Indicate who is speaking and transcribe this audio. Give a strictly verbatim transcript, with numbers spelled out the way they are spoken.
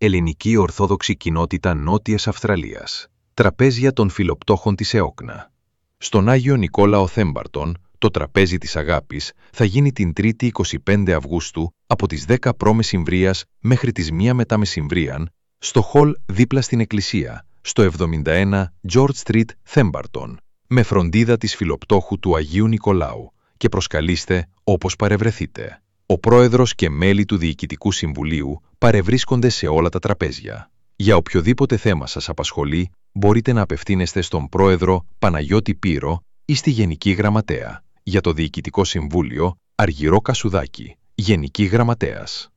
Speaker 1: Ελληνική Ορθόδοξη Κοινότητα Νότιας Αυστραλίας. Τραπέζια των Φιλοπτώχων της ΕΟΚΝΑ. Στον Άγιο Νικόλαο Θέμπαρτον, το τραπέζι της αγάπης θα γίνει την Τρίτη εικοστή πέμπτη Αυγούστου από τις δέκα π.μ. μέχρι τις μία μετά μεσημβρίαν, στο χολ δίπλα στην εκκλησία, στο εβδομήντα ένα George Street, Θέμπαρτον, με φροντίδα της Φιλοπτώχου του Αγίου Νικολάου, και προσκαλείστε όπως παρευρεθείτε. Ο πρόεδρος και μέλη του Διοικητικού Συμβουλίου παρευρίσκονται σε όλα τα τραπέζια. Για οποιοδήποτε θέμα σας απασχολεί, μπορείτε να απευθύνεστε στον πρόεδρο Παναγιώτη Πύρο ή στη Γενική Γραμματέα. Για το Διοικητικό Συμβούλιο, Αργυρό Κασουδάκη, Γενική Γραμματέας.